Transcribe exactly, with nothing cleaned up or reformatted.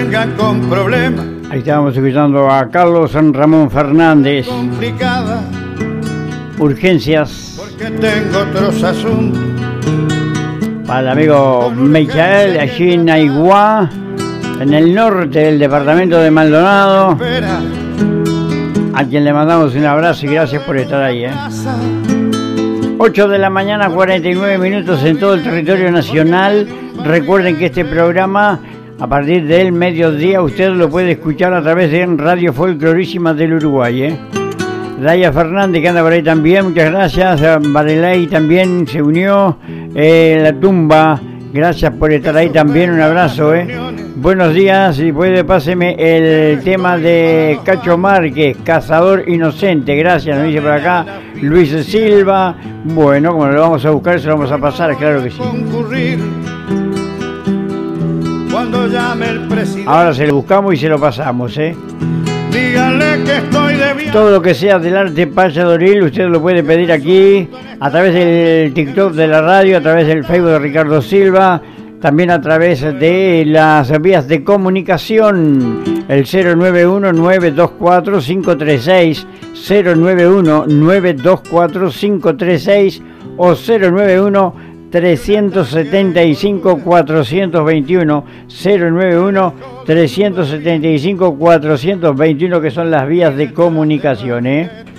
vengan con problemas. Ahí estábamos escuchando a Carlos San Ramón Fernández. Complicada. Urgencias. Porque tengo otros asuntos. Para el amigo Michael, allí en Aiguá, en el norte del departamento de Maldonado, a quien le mandamos un abrazo y gracias por estar ahí, ¿eh? ocho de la mañana, cuarenta y nueve minutos en todo el territorio nacional. Recuerden que este programa, a partir del mediodía, usted lo puede escuchar a través de Radio Folclorísima del Uruguay, ¿eh? Daya Fernández, que anda por ahí también, muchas gracias. Varelay también se unió. Eh, la tumba, gracias por estar ahí también, un abrazo, ¿eh? Buenos días, y puede páseme el tema de Cacho Márquez, Cazador Inocente, gracias, nos dice por acá Luis Silva. Bueno, como lo vamos a buscar, se lo vamos a pasar, claro que sí. Ahora se lo buscamos y se lo pasamos, ¿eh? Díganle que estoy de... Todo lo que sea del arte payadoril, usted lo puede pedir aquí, a través del TikTok de la radio, a través del Facebook de Ricardo Silva, también a través de las vías de comunicación, el cero nueve uno, nueve dos cuatro, cinco tres seis, cero nueve uno, nueve dos cuatro, cinco tres seis o cero nueve uno, trescientos setenta y cinco, cuatrocientos veintiuno, cero nueve uno, trescientos setenta y cinco, cuatrocientos veintiuno, que son las vías de comunicación, ¿eh?